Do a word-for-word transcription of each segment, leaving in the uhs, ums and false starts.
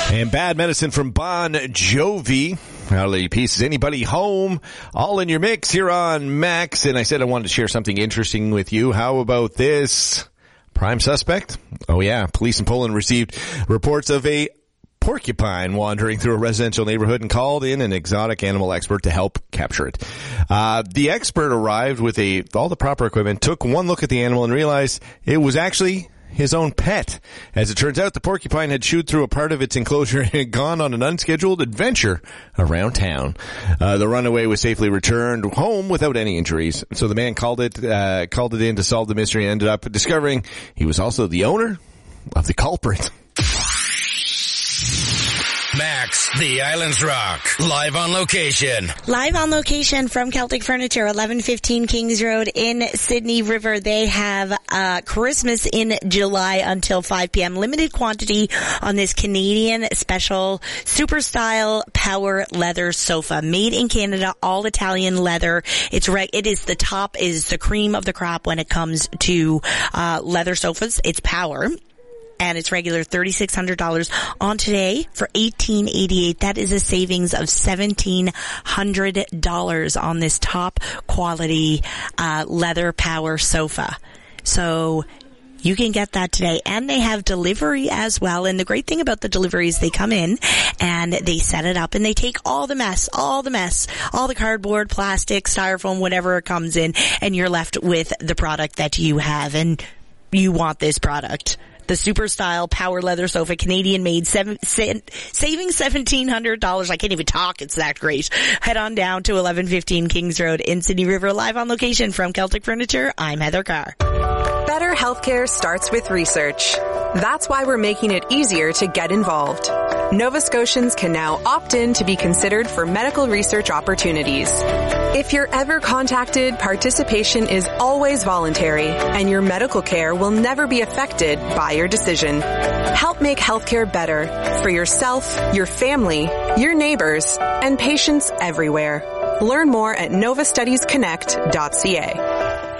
And Bad Medicine from Bon Jovi. Howdy pieces. Anybody home? All in your mix here on Max. And I said I wanted to share something interesting with you. How about this? Prime suspect? Oh yeah. Police in Poland received reports of a porcupine wandering through a residential neighborhood and called in an exotic animal expert to help capture it. Uh, the expert arrived with a, all the proper equipment, took one look at the animal and realized it was actually his own pet. As it turns out, the porcupine had chewed through a part of its enclosure and had gone on an unscheduled adventure around town. Uh, the runaway was safely returned home without any injuries. So the man called it, uh, called it in to solve the mystery and ended up discovering he was also the owner of the culprit. Max, the Islands Rock, live on location. Live on location from Celtic Furniture, eleven fifteen Kings Road in Sydney River. They have uh Christmas in July until five p.m. Limited quantity on this Canadian special super style power leather sofa. Made in Canada, all Italian leather. It's right. It is the top, is the cream of the crop when it comes to uh leather sofas. It's power. And it's regular thirty-six hundred dollars on today for eighteen eighty-eight. That is a savings of seventeen hundred dollars on this top quality uh leather power sofa. So you can get that today. And they have delivery as well. And the great thing about the delivery is they come in and they set it up and they take all the mess, all the mess, all the cardboard, plastic, styrofoam, whatever comes in, and you're left with the product that you have. And you want this product. The super style power leather sofa, Canadian made, seven, sa- saving seventeen hundred dollars. I can't even talk. It's that great. Head on down to eleven fifteen Kings Road in Sydney River, live on location from Celtic Furniture. I'm Heather Carr. Better healthcare starts with research. That's why we're making it easier to get involved. Nova Scotians can now opt in to be considered for medical research opportunities. If you're ever contacted, participation is always voluntary, and your medical care will never be affected by your decision. Help make healthcare better for yourself, your family, your neighbors, and patients everywhere. Learn more at nova studies connect dot c a.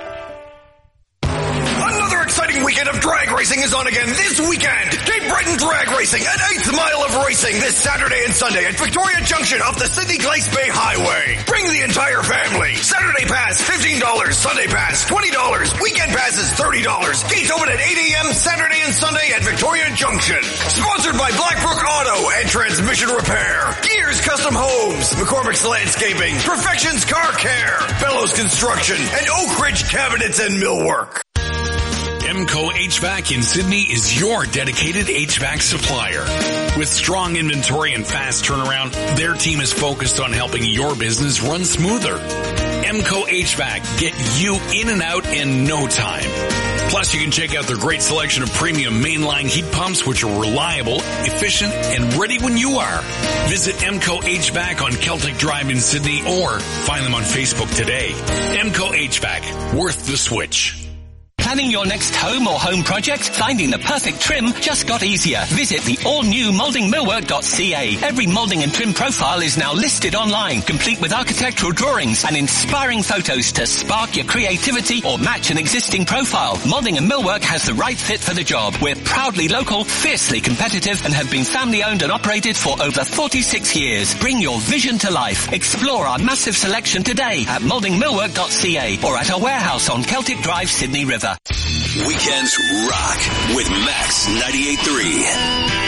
Exciting weekend of drag racing is on again this weekend. Cape Breton Drag Racing, an eighth mile of racing this Saturday and Sunday at Victoria Junction off the Sydney Glace Bay Highway. Bring the entire family. Saturday pass fifteen dollars, Sunday pass twenty dollars, weekend passes thirty dollars. Gates open at eight a.m. Saturday and Sunday at Victoria Junction. Sponsored by Blackbrook Auto and Transmission Repair, Gears Custom Homes, McCormick's Landscaping, Perfections Car Care, Bellows Construction, and Oak Ridge Cabinets and Millwork. Emco H V A C in Sydney is your dedicated H V A C supplier. With strong inventory and fast turnaround, their team is focused on helping your business run smoother. Emco H V A C, get you in and out in no time. Plus, you can check out their great selection of premium mainline heat pumps, which are reliable, efficient, and ready when you are. Visit Emco H V A C on Celtic Drive in Sydney or find them on Facebook today. Emco H V A C, worth the switch. Planning your next home or home project? Finding the perfect trim just got easier. Visit the all-new moulding millwork dot c a. Every moulding and trim profile is now listed online, complete with architectural drawings and inspiring photos to spark your creativity or match an existing profile. Moulding and Millwork has the right fit for the job. We're proudly local, fiercely competitive, and have been family-owned and operated for over forty-six years. Bring your vision to life. Explore our massive selection today at moulding millwork dot c a or at our warehouse on Celtic Drive, Sydney River. Weekends rock with Max ninety-eight point three.